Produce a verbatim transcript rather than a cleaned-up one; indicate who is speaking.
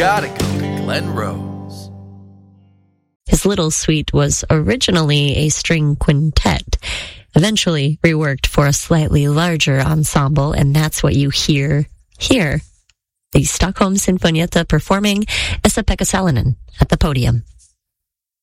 Speaker 1: gotta go to Glen Rose.
Speaker 2: His Little Suite was originally a string quintet, eventually reworked for a slightly larger ensemble, and that's what you hear here. The Stockholm Sinfonietta performing Esa-Pekka Salonen at the podium.